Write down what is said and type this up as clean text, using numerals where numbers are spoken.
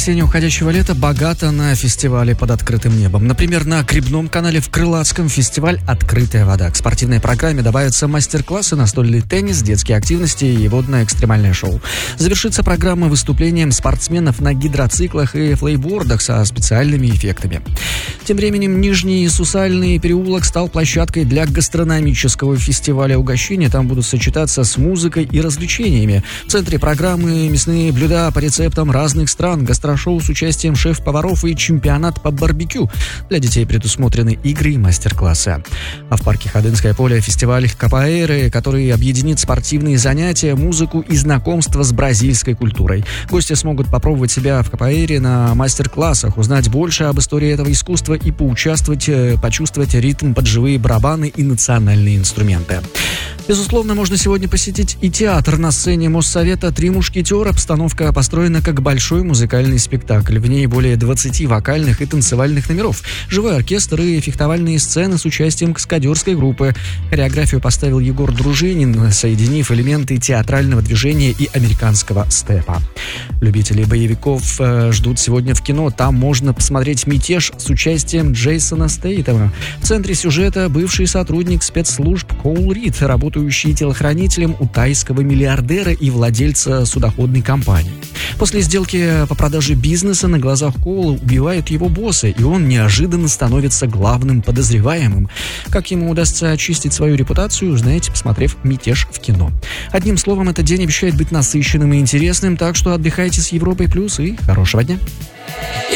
воскресенье уходящего лета богато на фестивали под открытым небом. Например, на Грибном канале в Крылатском фестиваль «Открытая вода». К спортивной программе добавятся мастер-классы, настольный теннис, детские активности и водно-экстремальное шоу. Завершится программа выступлением спортсменов на гидроциклах и флейбордах со специальными эффектами. Тем временем Нижний Сусальный переулок стал площадкой для гастрономического фестиваля угощения. Там будут сочетаться с музыкой и развлечениями. В центре программы мясные блюда по рецептам разных стран, гастрошоу с участием шеф-поваров и чемпионат по барбекю. Для детей предусмотрены игры и мастер-классы. А в парке Ходынское поле фестиваль капоэйры, который объединит спортивные занятия, музыку и знакомство с бразильской культурой. Гости смогут попробовать себя в капоэйре на мастер-классах, узнать больше об истории этого искусства и почувствовать ритм под живые барабаны и национальные инструменты. Безусловно, можно сегодня посетить и театр. На сцене Моссовета «Три мушкетера». Обстановка построена как большой музыкальный спектакль. В ней более 20 вокальных и танцевальных номеров, живой оркестр и фехтовальные сцены с участием каскадерской группы. Хореографию поставил Егор Дружинин, соединив элементы театрального движения и американского степа. Любители боевиков ждут сегодня в кино. Там можно посмотреть «Мятеж» с участием Джейсона Стейтема. В центре сюжета бывший сотрудник спецслужб Коул Рид, работающий телохранителем у тайского миллиардера и владельца судоходной компании. После сделки по продаже бизнеса на глазах Коула убивают его босса, и он неожиданно становится главным подозреваемым. Как ему удастся очистить свою репутацию, узнаете, посмотрев «Мятеж» в кино. Одним словом, этот день обещает быть насыщенным и интересным, так что отдыхайте с Европой Плюс и хорошего дня.